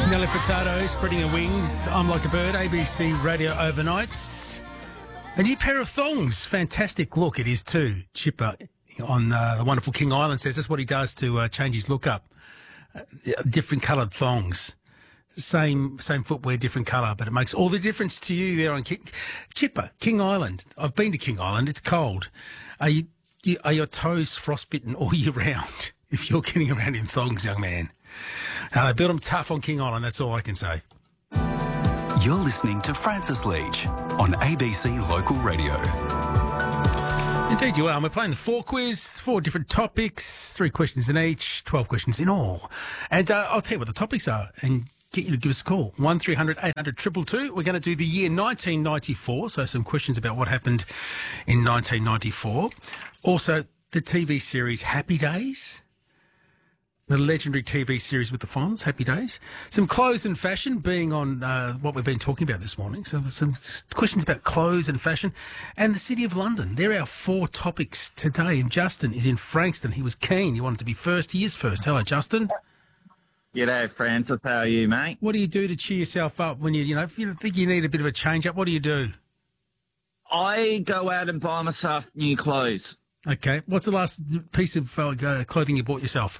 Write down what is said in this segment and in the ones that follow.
Nelly Furtado, Spreading Her Wings. I'm Like a Bird, ABC Radio Overnights. A new pair of thongs. Fantastic look it is too. Chipper on the wonderful King Island says that's what he does to change his look up. Different coloured thongs. Same footwear, different colour, but it makes all the difference to you there on Chipper, King Island. I've been to King Island. It's cold. Are your toes frostbitten all year round if you're getting around in thongs, young man? They built them tough on King Island, that's all I can say. You're listening to Francis Leach on ABC Local Radio. Indeed you are. And we're playing the 4 quiz, 4 different topics, 3 questions in each, 12 questions in all. And I'll tell you what the topics are and get you to give us a call. 1300 800 222. We're going to do the year 1994, so some questions about what happened in 1994. Also, the TV series Happy Days. The legendary TV series with the Fonz, Happy Days. Some clothes and fashion being on what we've been talking about this morning. So some questions about clothes and fashion and the City of London. They're our 4 topics today. And Justin is in Frankston. He was keen. He wanted to be first. He is first. Hello, Justin. G'day, Francis. How are you, mate? What do you do to cheer yourself up when if you think you need a bit of a change-up? What do you do? I go out and buy myself new clothes. Okay. What's the last piece of clothing you bought yourself?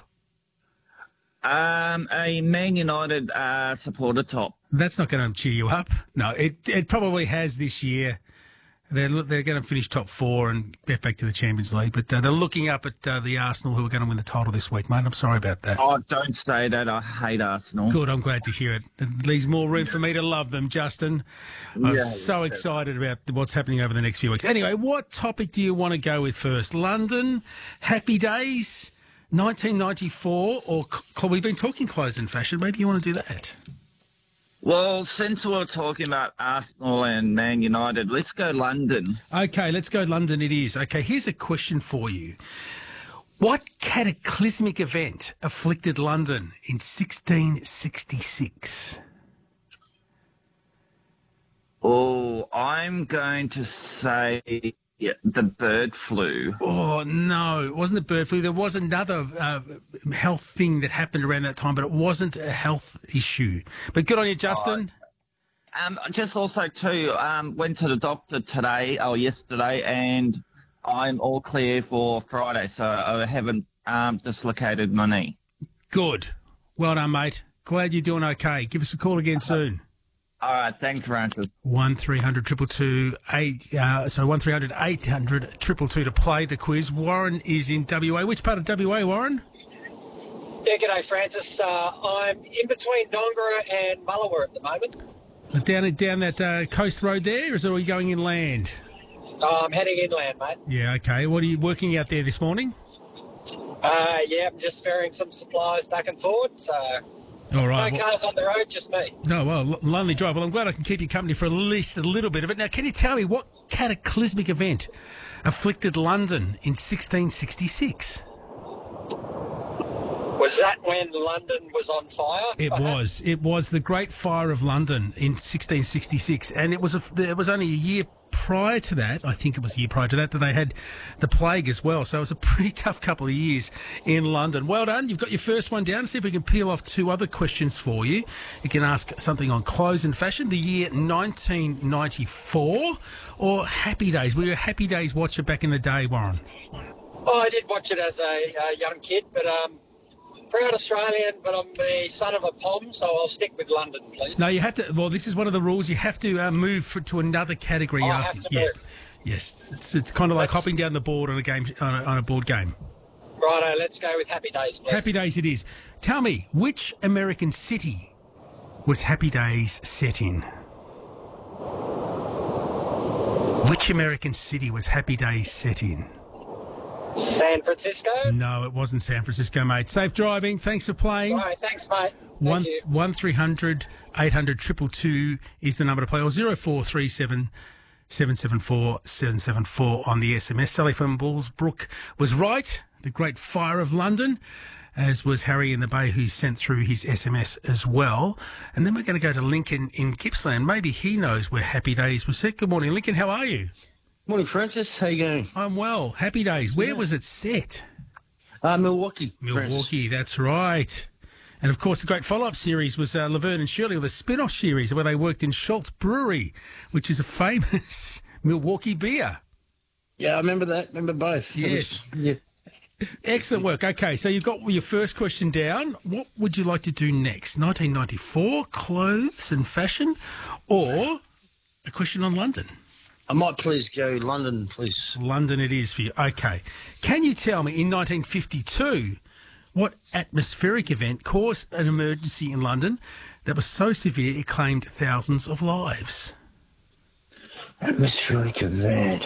A Man United supporter top. That's not going to cheer you up. No, it probably has this year. They're going to finish top 4 and get back to the Champions League, but they're looking up at the Arsenal, who are going to win the title this week, mate. I'm sorry about that. Oh, don't say that. I hate Arsenal. Good, I'm glad to hear it. It leaves more room for me to love them, Justin. I'm so excited about what's happening over the next few weeks. Anyway, what topic do you want to go with first? London, Happy Days, 1994, or we've been talking clothes and fashion. Maybe you want to do that. Well, since we're talking about Arsenal and Man United, let's go London. Okay, let's go London it is. Okay, here's a question for you. What cataclysmic event afflicted London in 1666? Oh, I'm going to say the bird flu. Oh, no, it wasn't the bird flu. There was another health thing that happened around that time, but it wasn't a health issue. But good on you, Justin. Just also, too, went to the doctor yesterday, and I'm all clear for Friday, so I haven't dislocated my knee. Good. Well done, mate. Glad you're doing okay. Give us a call again soon. All right, thanks, Francis. 1300 222 1300 800 222 to play the quiz. Warren is in WA. Which part of WA, Warren? Yeah, g'day, Francis. I'm in between Nongara and Mullawa at the moment. Down that coast road there, or is it all going inland? I'm heading inland, mate. Yeah, okay. What are you working out there this morning? I'm just ferrying some supplies back and forward, so... All right. No cars on the road, just me. No, well, lonely drive. Well, I'm glad I can keep you company for at least a little bit of it. Now, can you tell me what cataclysmic event afflicted London in 1666? Was that when London was on fire? It was. It was the Great Fire of London in 1666, and it was only a year prior to that. I think it was a year prior to that they had the plague as well. So it was a pretty tough couple of years in London. Well done. You've got your first one down. See if we can peel off 2 other questions for you. You can ask something on clothes and fashion, the year 1994, or Happy Days. Were you a Happy Days watcher back in the day, Warren? Oh, I did watch it as a young kid, but proud Australian, but I'm the son of a POM, so I'll stick with London, please. No, you have to. Well, this is one of the rules. You have to move to another category after. Move. Yes, it's kind of like hopping down the board on a game on a board game. Righto, let's go with Happy Days, please. Happy Days it is. Tell me, which American city was Happy Days set in? Which American city was Happy Days set in? San Francisco? No, it wasn't San Francisco, mate. Safe driving. Thanks for playing. All right, thanks, mate. Thank you. 1300 800 222 is the number to play, or 0437 774 774 on the SMS. Sally from Bullsbrook was right. The Great Fire of London, as was Harry in the Bay, who sent through his SMS as well. And then we're going to go to Lincoln in Gippsland. Maybe he knows where Happy Days was set. Good morning, Lincoln. How are you? Morning, Francis. How you going? I'm well. Happy Days. Where was it set? Milwaukee. Milwaukee, that's right. And, of course, the great follow-up series was Laverne and Shirley, or the spin-off series, where they worked in Schultz Brewery, which is a famous Milwaukee beer. Yeah, I remember that. Remember both. Yes. Yeah. Excellent work. Okay, so you've got your first question down. What would you like to do next? 1994, clothes and fashion, or a question on London? I might please go London, please. London it is for you. Okay. Can you tell me, in 1952, what atmospheric event caused an emergency in London that was so severe it claimed thousands of lives? Atmospheric event.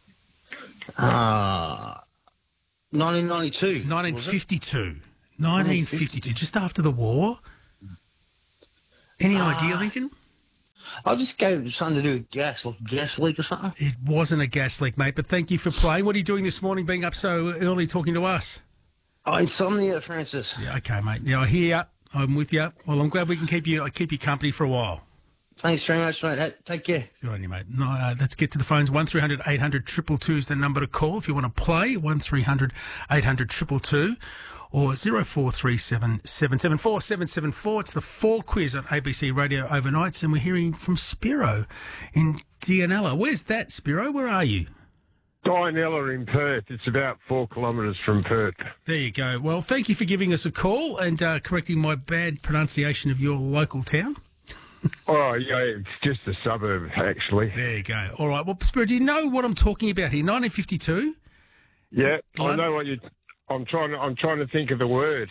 1992. 1952. 1952, just after the war. Any idea, Lincoln? I'll just go something to do with gas leak or something. It wasn't a gas leak, mate, but thank you for playing. What are you doing this morning, being up so early talking to us? Oh, insomnia, Francis. Yeah, okay, mate. Yeah, I hear you. I'm with you. Well, I'm glad we can keep you company for a while. Thanks very much, mate. Take care. Good on you, mate. No, let's get to the phones. 1300 800 222 is the number to call if you want to play. 1300 800 222 or 0437 774 774. It's the 4 quiz on ABC Radio Overnights, and we're hearing from Spiro in Dianella. Where's that, Spiro? Where are you? Dianella in Perth. It's about 4 kilometres from Perth. There you go. Well, thank you for giving us a call and correcting my bad pronunciation of your local town. Oh, yeah, it's just a suburb, actually. There you go. All right. Well, Spiro, do you know what I'm talking about here? 1952? Yeah, I know what you... I'm trying to think of the word.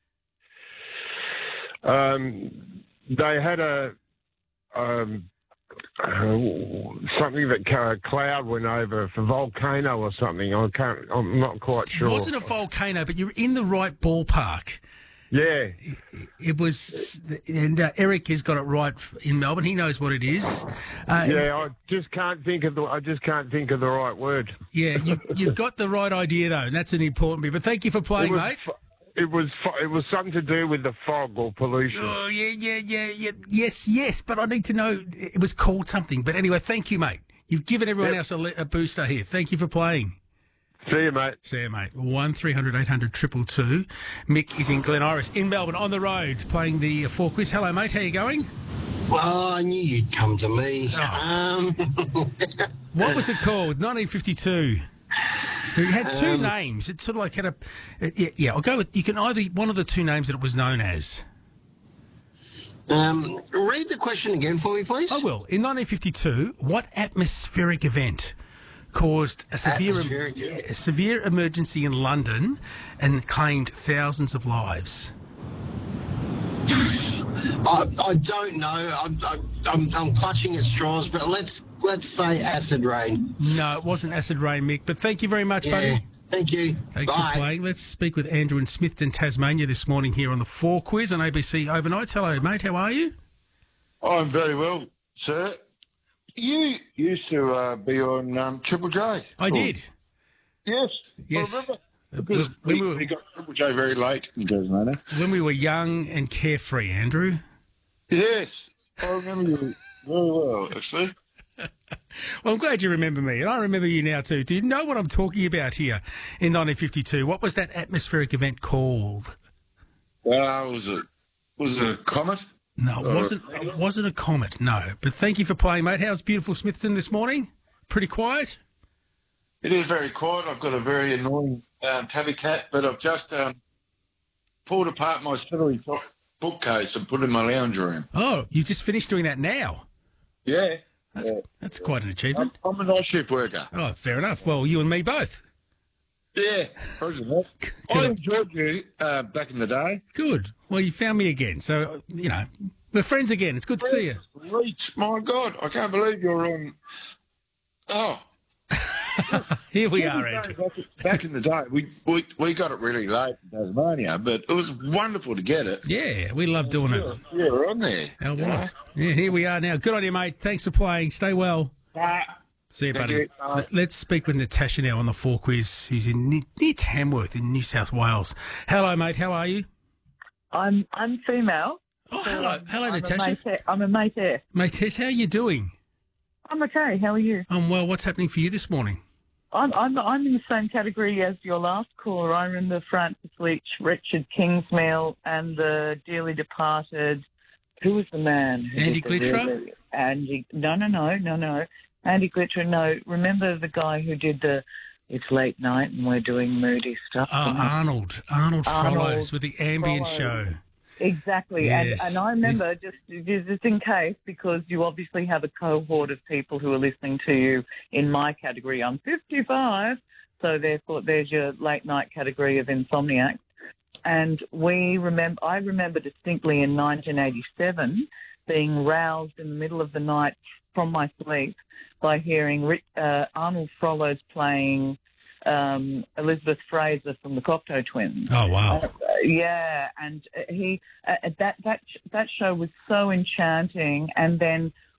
They had something that cloud went over for volcano or something. I'm not quite sure. It wasn't a volcano, but you're in the right ballpark. Yeah. It was, and Eric has got it right in Melbourne. He knows what it is. I just can't think of the right word. Yeah, you've got the right idea though, and that's an important bit. But thank you for playing, mate. It was something to do with the fog or pollution. Oh yeah. Yes. But I need to know it was called something. But anyway, thank you, mate. You've given everyone else a booster here. Thank you for playing. See you, mate. 1300 800 222. Mick is in Glen Iris in Melbourne on the road playing the 4 quiz. Hello, mate. How you going? Well, I knew you'd come to me. What was it called? 1952. It had 2 names. It sort of like had a... I'll go with... You can either... One of the 2 names that it was known as. Read the question again for me, please. I will. In 1952, what atmospheric event caused a severe emergency in London and claimed thousands of lives? I don't know. I'm clutching at straws, but let's say acid rain. No, it wasn't acid rain, Mick. But thank you very much, buddy. Thank you. Thanks Bye. for playing. Let's speak with Andrew in Smithton, Tasmania this morning here on the 4 quiz on ABC Overnights. Hello, mate. How are you? I'm very well, sir. You used to be on Triple J. I did. Yes. Yes. I remember. Because we got Triple J very late in Tasmania. When we were young and carefree, Andrew. Yes. I remember you very well, actually. Well, I'm glad you remember me, and I remember you now too. Do you know what I'm talking about here in 1952? What was that atmospheric event called? Was it a comet? No, it wasn't a comet, no. But thank you for playing, mate. How's beautiful Smithton this morning? Pretty quiet? It is very quiet. I've got a very annoying tabby cat, but I've just pulled apart my celery top bookcase and put it in my lounge room. Oh, you just finished doing that now? Yeah. That's quite an achievement. I'm a night shift worker. Oh, fair enough. Well, you and me both. Yeah, I enjoyed you back in the day. Good. Well, you found me again. So, we're friends again. It's good to see you. Sweet. My God, I can't believe you're on. Oh. Here we are, Andrew. Back in the day, we got it really late in Tasmania, but it was wonderful to get it. Yeah, we love doing it. Yeah, we're on there. It was. Yeah, here we are now. Good on you, mate. Thanks for playing. Stay well. See you, buddy. Let's speak with Natasha now on the 4 quiz, who's in near Tamworth in New South Wales. Hello, mate. How are you? I'm female. Oh, hello, Natasha. I'm a mateess. Mateess, how are you doing? I'm okay. How are you? Well. What's happening for you this morning? I'm in the same category as your last caller. I remember Francis Leach, Richard Kingsmill, and the dearly departed. Who was the man? Andy Glitcher? No. Andy Glitcher. No, remember the guy who did the "It's late night and we're doing moody stuff." Arnold Frollos with the ambient show. Exactly, Yes. and I remember, just in case, because you obviously have a cohort of people who are listening to you in my category. I'm 55, so therefore there's your late night category of insomniacs. And I remember distinctly in 1987 being roused in the middle of the night from my sleep by hearing Arnold Frollos playing Elizabeth Fraser from the Cocteau Twins. Oh, wow. Yeah, and he that show was so enchanting. And then